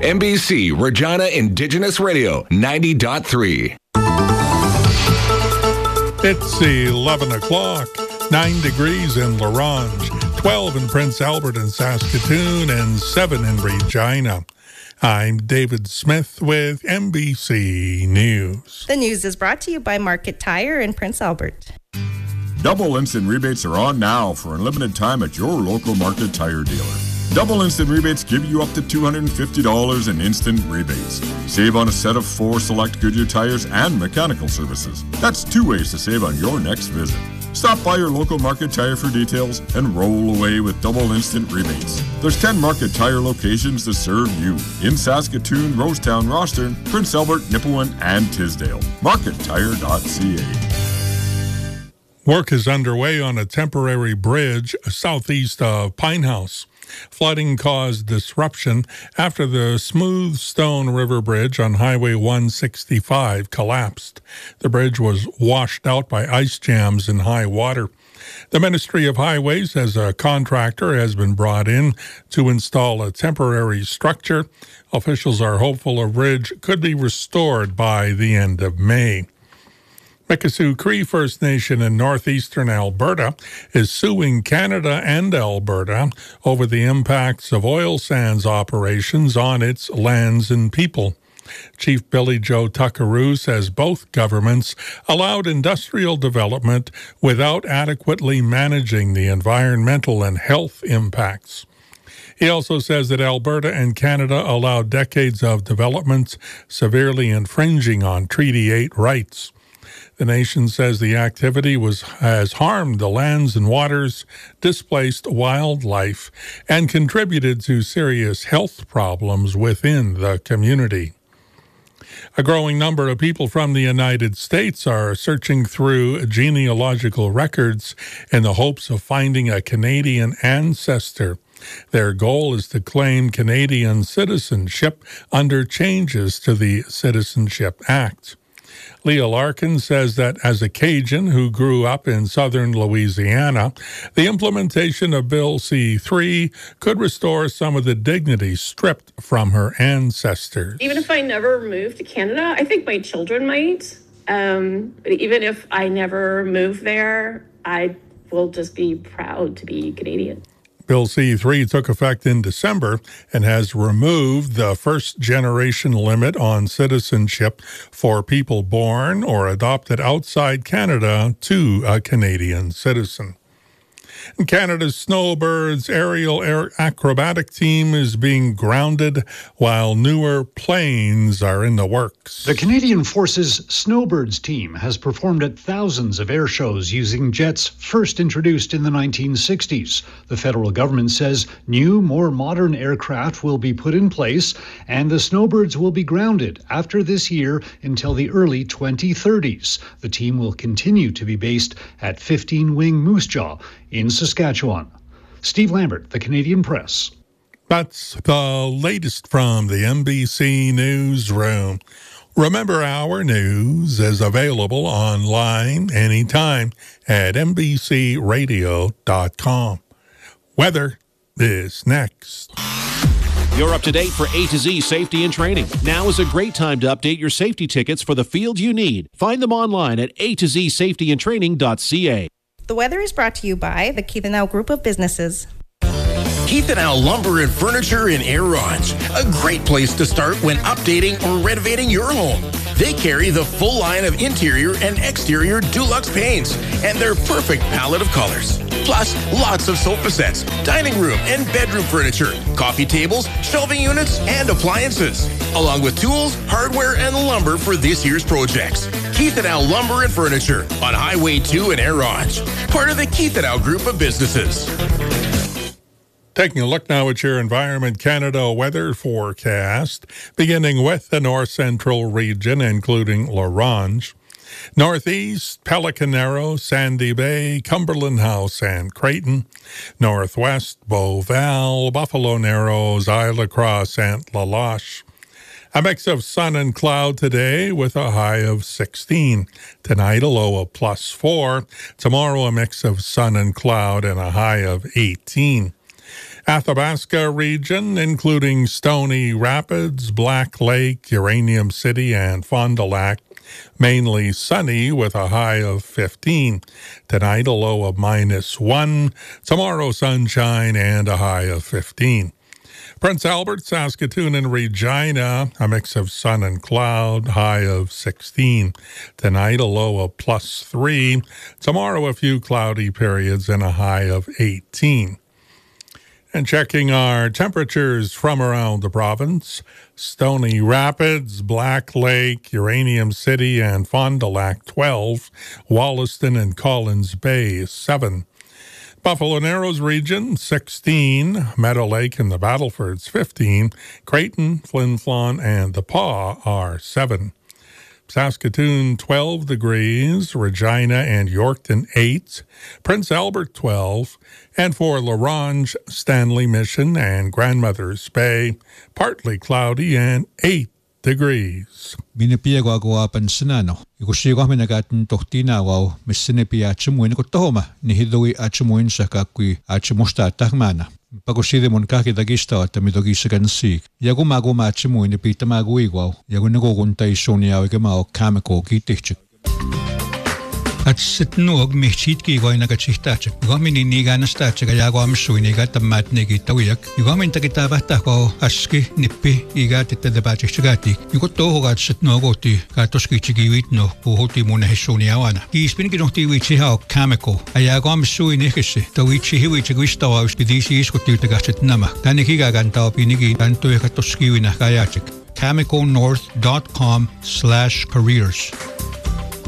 NBC Regina Indigenous Radio 90.3. It's 11 o'clock, 9 degrees in La Ronge, 12 in Prince Albert and Saskatoon, and 7 in Regina. I'm David Smith with NBC News. The news is brought to you by Market Tire in Prince Albert. Double instant rebates are on now for a limited time at your local Market Tire dealer. Double instant rebates give you up to $250 in instant rebates. Save on a set of 4 select Goodyear tires and mechanical services. That's 2 ways to save on your next visit. Stop by your local Market Tire for details and roll away with double instant rebates. There's 10 Market Tire locations to serve you in Saskatoon, Rosetown, Rosthern, Prince Albert, Nipawin, and Tisdale. MarketTire.ca. Work is underway on a temporary bridge southeast of Pinehouse. Flooding caused disruption after the Smooth Stone River Bridge on Highway 165 collapsed. The bridge was washed out by ice jams in high water. The Ministry of Highways, as a contractor, has been brought in to install a temporary structure. Officials are hopeful a bridge could be restored by the end of May. Mikisew Cree First Nation in northeastern Alberta is suing Canada and Alberta over the impacts of oil sands operations on its lands and people. Chief Billy Joe Tuckaroo says both governments allowed industrial development without adequately managing the environmental and health impacts. He also says that Alberta and Canada allowed decades of developments severely infringing on Treaty 8 rights. The nation says the activity has harmed the lands and waters, displaced wildlife, and contributed to serious health problems within the community. A growing number of people from the United States are searching through genealogical records in the hopes of finding a Canadian ancestor. Their goal is to claim Canadian citizenship under changes to the Citizenship Act. Leah Larkin says that as a Cajun who grew up in southern Louisiana, the implementation of Bill C-3 could restore some of the dignity stripped from her ancestors. Even if I never moved to Canada, I think my children might. But even if I never move there, I will just be proud to be Canadian. Bill C-3 took effect in December and has removed the first-generation limit on citizenship for people born or adopted outside Canada to a Canadian citizen. Canada's Snowbirds aerial acrobatic team is being grounded while newer planes are in the works. The Canadian Forces Snowbirds team has performed at thousands of air shows using jets first introduced in the 1960s. The federal government says new, more modern aircraft will be put in place, and the Snowbirds will be grounded after this year until the early 2030s. The team will continue to be based at 15 Wing Moose Jaw in Saskatchewan. Steve Lambert, The Canadian Press. That's the latest from the NBC Newsroom. Remember, our news is available online anytime at NBCRadio.com. Weather is next. You're up to date for A to Z safety and training. Now is a great time to update your safety tickets for the field you need. Find them online at A2Zsafetyandtraining.ca. The weather is brought to you by the Keith & Al Group of Businesses. Keith & Al Lumber and Furniture in Air Ronge. A great place to start when updating or renovating your home. They carry the full line of interior and exterior Dulux paints and their perfect palette of colors. Plus, lots of sofa sets, dining room and bedroom furniture, coffee tables, shelving units, and appliances, along with tools, hardware, and lumber for this year's projects. Keith & Al Lumber and Furniture on Highway 2 in Air Ronge, part of the Keith & Al Group of Businesses. Taking a look now at your Environment Canada weather forecast, beginning with the north central region, including La Ronge. Northeast, Pelican Narrow, Sandy Bay, Cumberland House, and Creighton. Northwest, Beauval, Buffalo Narrows, Isle Cross, and La Loche. A mix of sun and cloud today with a high of 16. Tonight, a low of +4. Tomorrow, a mix of sun and cloud and a high of 18. Athabasca region, including Stony Rapids, Black Lake, Uranium City, and Fond du Lac, mainly sunny with a high of 15. Tonight, a low of -1. Tomorrow, sunshine and a high of 15. Prince Albert, Saskatoon, and Regina, a mix of sun and cloud, high of 16. Tonight, a low of +3. Tomorrow, a few cloudy periods and a high of 18. And checking our temperatures from around the province, Stony Rapids, Black Lake, Uranium City, and Fond du Lac 12, Wollaston and Collins Bay 7. Buffalo Narrows region 16, Meadow Lake and the Battlefords 15, Creighton, Flin Flon, and the Pas are 7. Saskatoon 12 degrees, Regina and Yorkton 8, Prince Albert 12, and for La Ronge, Stanley Mission, and Grandmother's Bay, partly cloudy and 8 degrees. Minipia go up and Sinano. You could see women got in Tortina while Miss Sinipia Chimuin got Toma, Nihidui Achimuin Sakakui, Achimusta Tahmana. Pagoside Monkaki the Gista at the Midogisagan Sea. Yaguma Chimu in the Pita Maguigual, Yagunago Gunta Sonia Gama Kamako Kitich. At Sitnog Michitki going a chihtach. Gomini Nigana Stach, Yagam Suinigat, the Matnegi Tawiak. You go into Gitabatako, Aski, Nippi, Igat at the Bachigati. You got Tohogat Sitnogoti, Katoski Chigivitno, Pohoti Munahesoniawana. He's been getting to Wichiha Kamako. Ayagam Suinikisi, the Wichi Hiwichiguista was the DC Scotty to Gasset Nama. Kanikiga Ganta Pinigi and Toyakatoski in a Kayachik. CamicoNorth.com/careers.